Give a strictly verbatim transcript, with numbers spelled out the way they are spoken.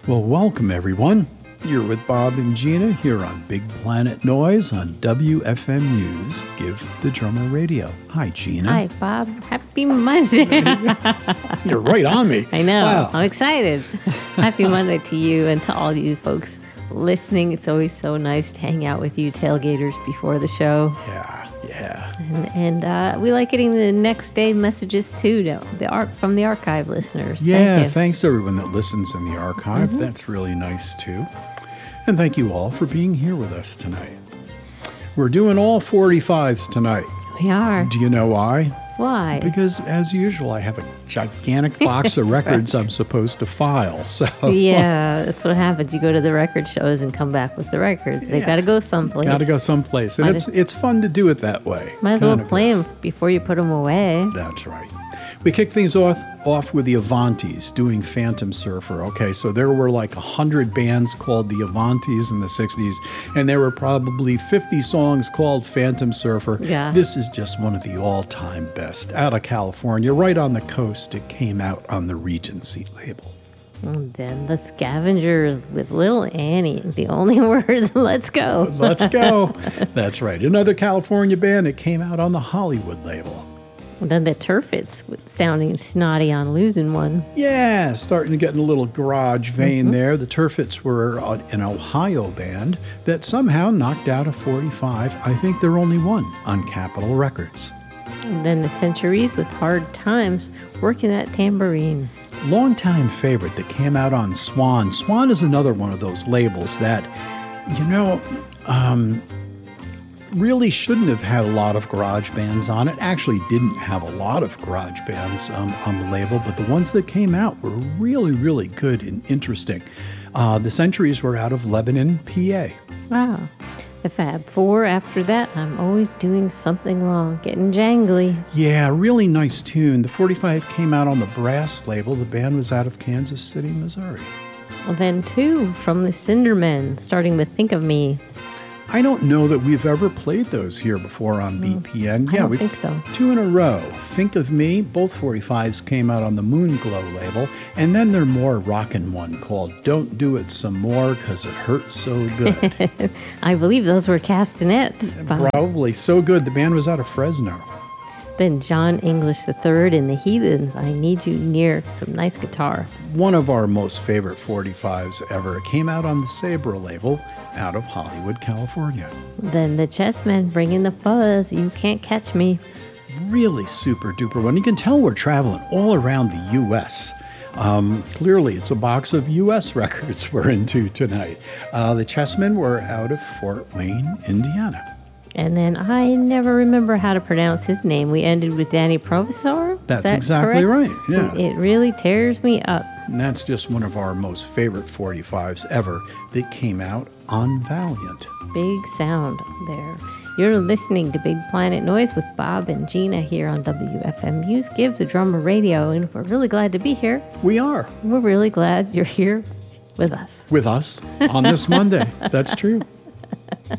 Well, welcome everyone. You're with Bob and Gina here on Big Planet Noise on W F M U's Give the Drummer Radio. Hi, Gina. Hi, Bob. Happy Monday. You're right on me. I know. Wow. I'm excited. Happy Monday to you and to all you folks listening. It's always so nice to hang out with you tailgaters before the show. Yeah, yeah. And, and uh, we like getting the next day messages too, the arc from the archive listeners. Yeah, Thank you. thanks to everyone that listens in the archive. Mm-hmm. That's really nice too. And thank you all for being here with us tonight. We're doing all forty-fives tonight. We are. Do you know why? Why? Because, as usual, I have a gigantic box of records right. I'm supposed to file. So yeah, that's what happens. You go to the record shows and come back with the records. They yeah. got to go someplace. Got to go someplace. And might it's, it's fun to do it that way. Might as well play them before you put them away. That's right. We kick things off, off with the Avantis doing Phantom Surfer. Okay, so there were like one hundred bands called the Avantis in the sixties, and there were probably fifty songs called Phantom Surfer. Yeah. This is just one of the all-time best. Out of California, right on the coast, it came out on the Regency label. And then the Scavengers with Little Annie. The only words, let's go. Let's go. That's right. Another California band. It came out on the Hollywood label. And then the Turfits sounding snotty on losing one. Yeah, starting to get in a little garage vein mm-hmm. there. The Turfits were an Ohio band that somehow knocked out a forty-five. I think they're only one on Capitol Records. And then the Centuries with Hard Times working that tambourine. Longtime favorite that came out on Swan. Swan is another one of those labels that, you know, um... really shouldn't have had a lot of garage bands on it. Actually didn't have a lot of garage bands um, on the label, but the ones that came out were really, really good and interesting. Uh, the Centuries were out of Lebanon, P A. Wow. The Fab Four after that, I'm always doing something wrong, getting jangly. Yeah, really nice tune. The forty-five came out on the Brass label. The band was out of Kansas City, Missouri. Well, then two from the Cindermen, starting with Think of Me. I don't know that we've ever played those here before on B P N. I Yeah, don't we think so. Two in a row. Think of Me, both forty-fives came out on the Moonglow label, and then their more rockin' one called Don't Do It Some More, 'Cause It Hurts So Good. I believe those were castanets. Probably. So good. The band was out of Fresno. Then John English the Third and the Heathens, I Need You Near, some nice guitar. One of our most favorite forty-fives ever. It came out on the Sabra label out of Hollywood, California. Then the Chessmen bringing the fuzz, You Can't Catch Me. Really super duper one. You can tell we're traveling all around the U S Um, clearly, it's a box of U S records we're into tonight. Uh, the Chessmen were out of Fort Wayne, Indiana. And then I never remember how to pronounce his name. We ended with Danny Provisor. That's that exactly correct? right. Yeah. It really tears me up. And that's just one of our most favorite forty-fives ever that came out on Valiant. Big sound there. You're listening to Big Planet Noise with Bob and Gina here on W F M U's Give the Drummer Radio. And we're really glad to be here. We are. We're really glad you're here with us. With us on this Monday. That's true.